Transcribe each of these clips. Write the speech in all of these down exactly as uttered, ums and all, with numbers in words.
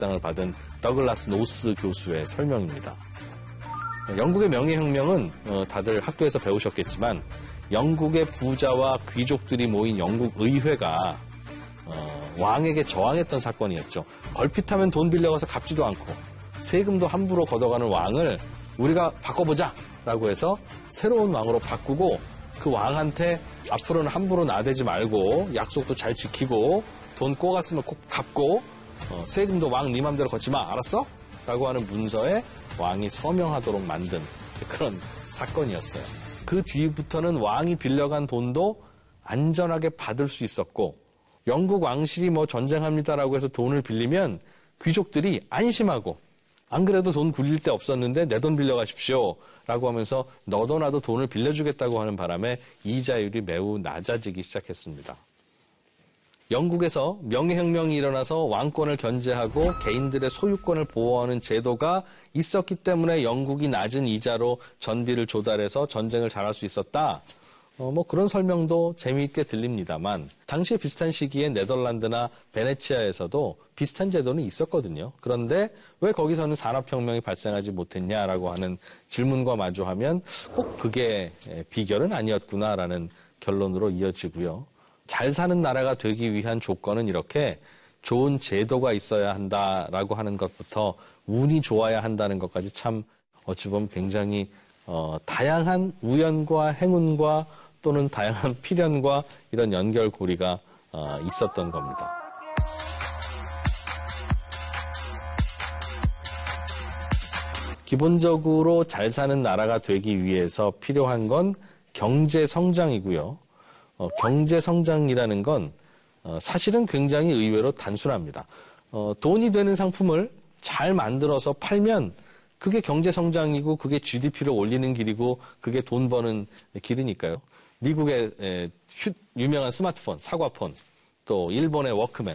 학당을 받은 더글라스 노스 교수의 설명입니다. 영국의 명예혁명은 어, 다들 학교에서 배우셨겠지만 영국의 부자와 귀족들이 모인 영국 의회가 어, 왕에게 저항했던 사건이었죠. 걸핏하면 돈 빌려가서 갚지도 않고 세금도 함부로 걷어가는 왕을 우리가 바꿔보자 라고 해서 새로운 왕으로 바꾸고 그 왕한테 앞으로는 함부로 나대지 말고 약속도 잘 지키고 돈 꼬갔으면 꼭 갚고 어, 세금도 왕 네 맘대로 걷지 마. 알았어? 라고 하는 문서에 왕이 서명하도록 만든 그런 사건이었어요. 그 뒤부터는 왕이 빌려간 돈도 안전하게 받을 수 있었고 영국 왕실이 뭐 전쟁합니다라고 해서 돈을 빌리면 귀족들이 안심하고 안 그래도 돈 굴릴 데 없었는데 내 돈 빌려가십시오 라고 하면서 너도 나도 돈을 빌려주겠다고 하는 바람에 이자율이 매우 낮아지기 시작했습니다. 영국에서 명예혁명이 일어나서 왕권을 견제하고 개인들의 소유권을 보호하는 제도가 있었기 때문에 영국이 낮은 이자로 전비를 조달해서 전쟁을 잘할 수 있었다. 어, 뭐 그런 설명도 재미있게 들립니다만 당시에 비슷한 시기에 네덜란드나 베네치아에서도 비슷한 제도는 있었거든요. 그런데 왜 거기서는 산업혁명이 발생하지 못했냐라고 하는 질문과 마주하면 꼭 그게 비결은 아니었구나라는 결론으로 이어지고요. 잘 사는 나라가 되기 위한 조건은 이렇게 좋은 제도가 있어야 한다라고 하는 것부터 운이 좋아야 한다는 것까지 참 어찌 보면 굉장히 어, 다양한 우연과 행운과 또는 다양한 필연과 이런 연결고리가 어, 있었던 겁니다. 기본적으로 잘 사는 나라가 되기 위해서 필요한 건 경제 성장이고요. 어, 경제 성장이라는 건 어, 사실은 굉장히 의외로 단순합니다. 어, 돈이 되는 상품을 잘 만들어서 팔면 그게 경제 성장이고 그게 지디피를 올리는 길이고 그게 돈 버는 길이니까요. 미국의 에, 휴, 유명한 스마트폰, 사과폰, 또 일본의 워크맨,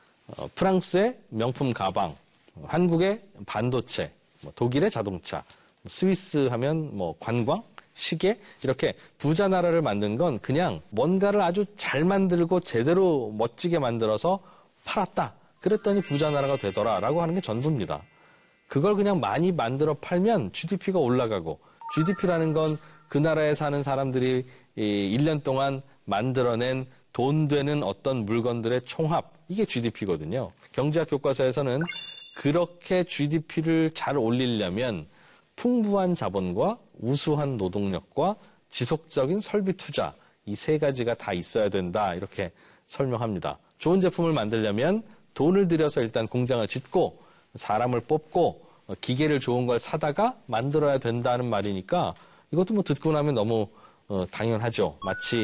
어, 프랑스의 명품 가방, 어, 한국의 반도체, 뭐, 독일의 자동차, 스위스 하면 뭐 관광, 시계 이렇게 부자 나라를 만든 건 그냥 뭔가를 아주 잘 만들고 제대로 멋지게 만들어서 팔았다. 그랬더니 부자 나라가 되더라라고 하는 게 전부입니다. 그걸 그냥 많이 만들어 팔면 지디피가 올라가고 지디피라는 건 그 나라에 사는 사람들이 일 년 동안 만들어낸 돈 되는 어떤 물건들의 총합, 이게 지디피거든요. 경제학 교과서에서는 그렇게 지디피를 잘 올리려면 풍부한 자본과 우수한 노동력과 지속적인 설비 투자, 이 세 가지가 다 있어야 된다, 이렇게 설명합니다. 좋은 제품을 만들려면 돈을 들여서 일단 공장을 짓고 사람을 뽑고 기계를 좋은 걸 사다가 만들어야 된다는 말이니까 이것도 뭐 듣고 나면 너무 어, 당연하죠. 마치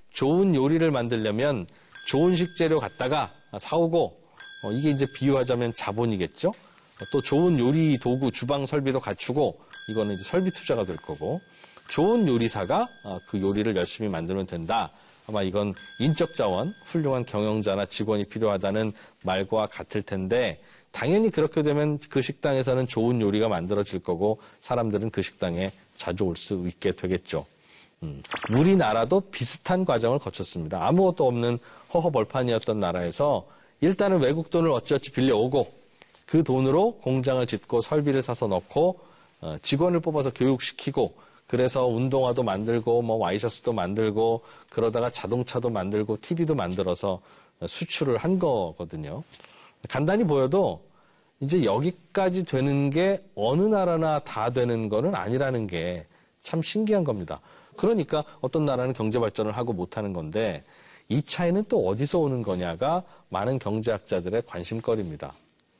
좋은 요리를 만들려면 좋은 식재료 갖다가 사오고 어, 이게 이제 비유하자면 자본이겠죠. 어, 또 좋은 요리 도구, 주방 설비도 갖추고 이거는 이제 설비 투자가 될 거고 좋은 요리사가 어, 그 요리를 열심히 만들면 된다. 아마 이건 인적 자원, 훌륭한 경영자나 직원이 필요하다는 말과 같을 텐데 당연히 그렇게 되면 그 식당에서는 좋은 요리가 만들어질 거고 사람들은 그 식당에 자주 올 수 있게 되겠죠. 음, 우리나라도 비슷한 과정을 거쳤습니다. 아무것도 없는 허허벌판이었던 나라에서 일단은 외국 돈을 어찌어찌 빌려오고 그 돈으로 공장을 짓고 설비를 사서 넣고 어, 직원을 뽑아서 교육시키고 그래서 운동화도 만들고 뭐 와이셔츠도 만들고 그러다가 자동차도 만들고 티비도 만들어서 수출을 한 거거든요. 간단히 보여도 이제 여기까지 되는 게 어느 나라나 다 되는 거는 아니라는 게 참 신기한 겁니다. 그러니까 어떤 나라는 경제 발전을 하고 못하는 건데 이 차이는 또 어디서 오는 거냐가 많은 경제학자들의 관심거리입니다.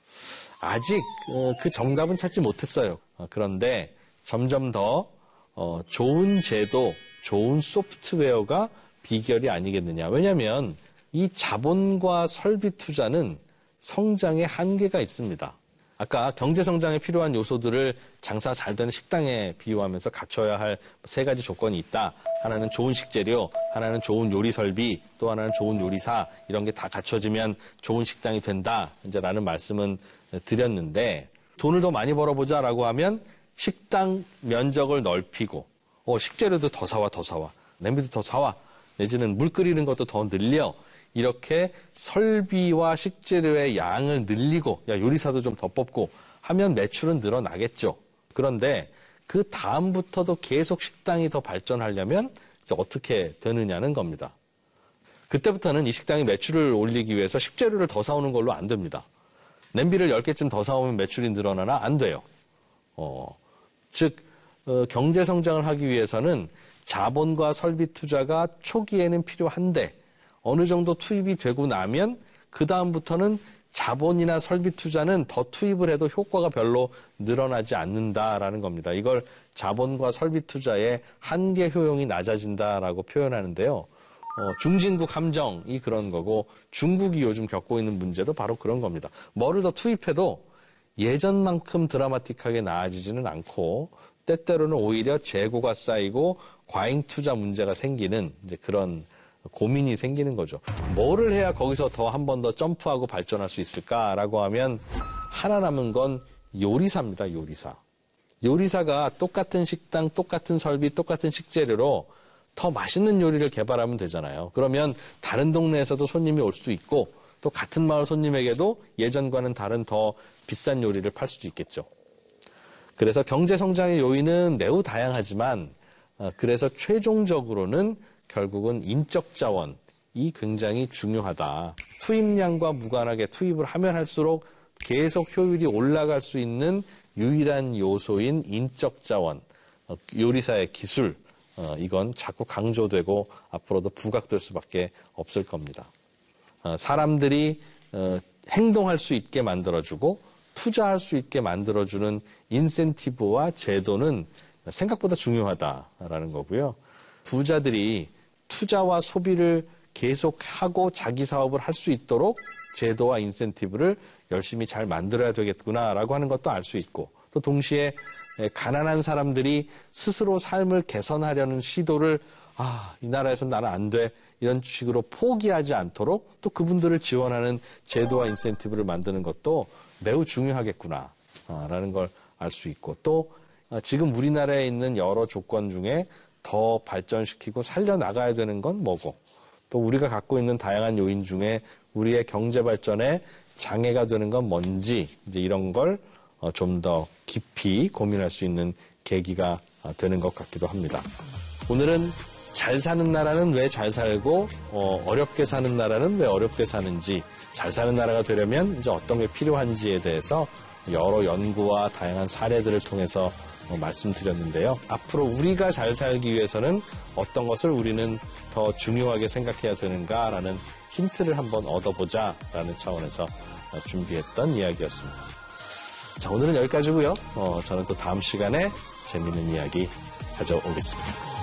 아직 그 정답은 찾지 못했어요. 그런데 점점 더 좋은 제도, 좋은 소프트웨어가 비결이 아니겠느냐. 왜냐하면 이 자본과 설비 투자는 성장의 한계가 있습니다. 아까 경제 성장에 필요한 요소들을 장사 잘 되는 식당에 비유하면서 갖춰야 할 세 가지 조건이 있다. 하나는 좋은 식재료, 하나는 좋은 요리 설비, 또 하나는 좋은 요리사, 이런 게 다 갖춰지면 좋은 식당이 된다. 이제 라는 말씀은 드렸는데 돈을 더 많이 벌어보자라고 하면 식당 면적을 넓히고 어, 식재료도 더 사와 더 사와 냄비도 더 사와 내지는 물 끓이는 것도 더 늘려 이렇게 설비와 식재료의 양을 늘리고 야 요리사도 좀 더 뽑고 하면 매출은 늘어나겠죠. 그런데 그 다음부터도 계속 식당이 더 발전하려면 어떻게 되느냐는 겁니다. 그때부터는 이 식당이 매출을 올리기 위해서 식재료를 더 사오는 걸로 안 됩니다. 냄비를 열 개쯤 더 사오면 매출이 늘어나나? 안 돼요. 어, 즉 어, 경제 성장을 하기 위해서는 자본과 설비 투자가 초기에는 필요한데 어느 정도 투입이 되고 나면 그 다음부터는 자본이나 설비 투자는 더 투입을 해도 효과가 별로 늘어나지 않는다라는 겁니다. 이걸 자본과 설비 투자의 한계 효용이 낮아진다라고 표현하는데요. 어, 중진국 함정이 그런 거고 중국이 요즘 겪고 있는 문제도 바로 그런 겁니다. 뭐를 더 투입해도 예전만큼 드라마틱하게 나아지지는 않고 때때로는 오히려 재고가 쌓이고 과잉 투자 문제가 생기는 이제 그런 고민이 생기는 거죠. 뭐를 해야 거기서 더 한 번 더 점프하고 발전할 수 있을까라고 하면 하나 남은 건 요리사입니다. 요리사. 요리사가 똑같은 식당, 똑같은 설비, 똑같은 식재료로 더 맛있는 요리를 개발하면 되잖아요. 그러면 다른 동네에서도 손님이 올 수도 있고 또 같은 마을 손님에게도 예전과는 다른 더 비싼 요리를 팔 수도 있겠죠. 그래서 경제 성장의 요인은 매우 다양하지만 그래서 최종적으로는 결국은 인적 자원이 굉장히 중요하다. 투입량과 무관하게 투입을 하면 할수록 계속 효율이 올라갈 수 있는 유일한 요소인 인적 자원, 요리사의 기술, 이건 자꾸 강조되고 앞으로도 부각될 수밖에 없을 겁니다. 사람들이 행동할 수 있게 만들어주고 투자할 수 있게 만들어주는 인센티브와 제도는 생각보다 중요하다라는 거고요. 부자들이 투자와 소비를 계속하고 자기 사업을 할 수 있도록 제도와 인센티브를 열심히 잘 만들어야 되겠구나라고 하는 것도 알 수 있고 또 동시에 가난한 사람들이 스스로 삶을 개선하려는 시도를 아, 이 나라에서는 나는 안 돼. 이런 식으로 포기하지 않도록 또 그분들을 지원하는 제도와 인센티브를 만드는 것도 매우 중요하겠구나라는 걸 알 수 있고 또 지금 우리나라에 있는 여러 조건 중에 더 발전시키고 살려나가야 되는 건 뭐고 또 우리가 갖고 있는 다양한 요인 중에 우리의 경제 발전에 장애가 되는 건 뭔지 이제 이런 걸 좀 더 깊이 고민할 수 있는 계기가 되는 것 같기도 합니다. 오늘은 잘 사는 나라는 왜 잘 살고 어, 어렵게 사는 나라는 왜 어렵게 사는지 잘 사는 나라가 되려면 이제 어떤 게 필요한지에 대해서 여러 연구와 다양한 사례들을 통해서 어, 말씀드렸는데요. 앞으로 우리가 잘 살기 위해서는 어떤 것을 우리는 더 중요하게 생각해야 되는가라는 힌트를 한번 얻어보자라는 차원에서 어, 준비했던 이야기였습니다. 자, 오늘은 여기까지고요. 어, 저는 또 다음 시간에 재미있는 이야기 가져오겠습니다.